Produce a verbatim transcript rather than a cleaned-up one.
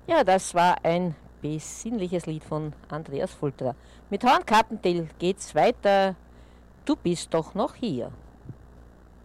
Ja, das war ein besinnliches Lied von Andreas Fulterer. Mit Horn Carpendale geht's weiter. Du bist doch noch hier.